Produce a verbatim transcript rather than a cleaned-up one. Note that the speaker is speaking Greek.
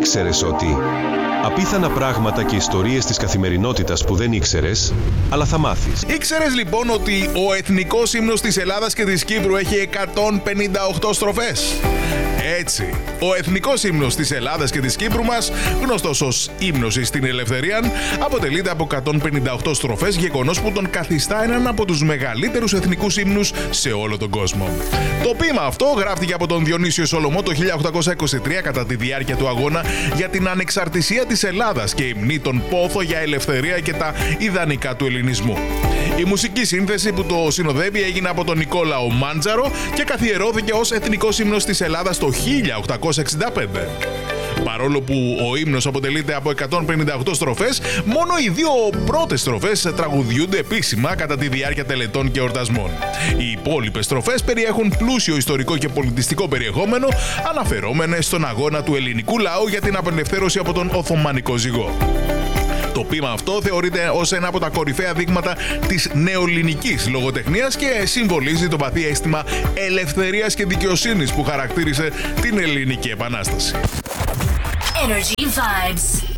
Ήξερες ότι απίθανα πράγματα και ιστορίες της καθημερινότητας που δεν ήξερες, αλλά θα μάθεις. Ήξερες λοιπόν ότι ο εθνικός ύμνος της Ελλάδας και της Κύπρου έχει εκατόν πενήντα οκτώ στροφές? Έτσι, ο εθνικός ύμνος της Ελλάδας και της Κύπρου μας, γνωστός ως ύμνος εις την ελευθερία, αποτελείται από εκατόν πενήντα οκτώ στροφές, γεγονός που τον καθιστά έναν από τους μεγαλύτερους εθνικούς ύμνους σε όλο τον κόσμο. Το ποίημα αυτό γράφτηκε από τον Διονύσιο Σολομό το χίλια οκτακόσια είκοσι τρία κατά τη διάρκεια του αγώνα για την ανεξαρτησία της Ελλάδας και υμνεί τον πόθο για ελευθερία και τα ιδανικά του ελληνισμού. Η μουσική σύνθεση που το συνοδεύει έγινε από τον Νικόλαο Μάντζαρο και καθιερώθηκε ως εθνικός ύμνος της Ελλάδας το χίλια οκτακόσια εξήντα πέντε. Παρόλο που ο ύμνος αποτελείται από εκατόν πενήντα οκτώ στροφές, μόνο οι δύο πρώτες στροφές τραγουδιούνται επίσημα κατά τη διάρκεια τελετών και εορτασμών. Οι υπόλοιπες στροφές περιέχουν πλούσιο ιστορικό και πολιτιστικό περιεχόμενο, αναφερόμενες στον αγώνα του ελληνικού λαού για την απελευθέρωση από τον Οθωμανικό ζυγό. Το ποίημα αυτό θεωρείται ως ένα από τα κορυφαία δείγματα της νεοελληνικής λογοτεχνίας και συμβολίζει το βαθύ αίσθημα ελευθερίας και δικαιοσύνης που χαρακτήρισε την Ελληνική Επανάσταση. Energy Vibes.